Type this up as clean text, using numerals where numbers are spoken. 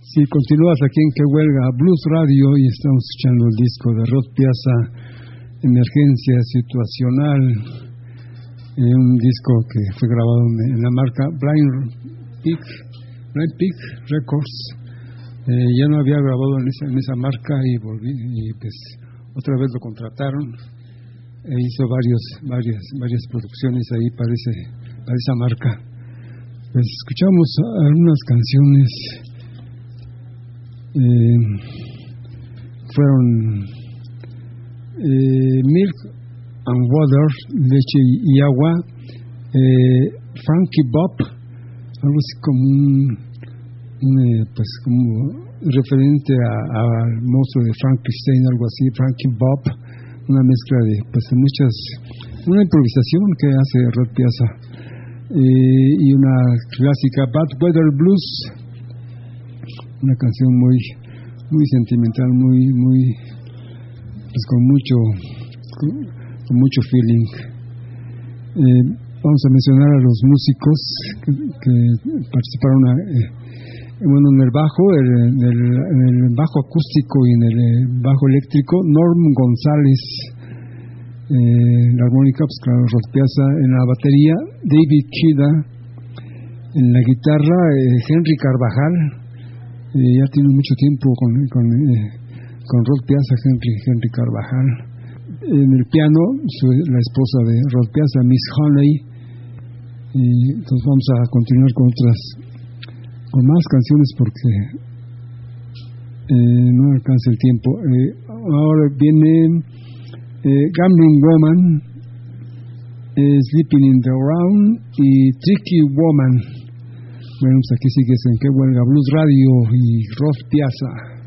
Si continúas aquí en Que Huelga Blues Radio y estamos escuchando el disco de Rod Piazza, Emergencia Situacional, un disco que fue grabado en la marca Blind Peak Records. Ya no había grabado en esa marca y volví, y pues otra vez lo contrataron e hizo varias producciones ahí para esa marca. Pues escuchamos algunas canciones. Fueron Milk and Water, leche y agua, Frankie Bob, algo así como pues como referente al monstruo de Frankenstein, algo así, Frankie Bob, una mezcla de pues una improvisación que hace Rod Piazza, y una clásica Bad Weather Blues, una canción muy sentimental, muy pues con mucho feeling. Vamos a mencionar a los músicos que participaron en el bajo, en el bajo acústico y en el bajo eléctrico, Norm González, la armónica, pues claro, Rod Piazza, en la batería, David Kida, en la guitarra, Henry Carvajal. Ya tiene mucho tiempo con Rod Piazza, Henry Carvajal. En el piano, la esposa de Rod Piazza, Miss Honey. Y entonces vamos a continuar con más canciones porque no alcanza el tiempo. Ahora viene Gambling Woman, Sleeping in the Round y Tricky Woman. Bueno, pues aquí sigues en Que Huelga Blues Radio y Rod Piazza.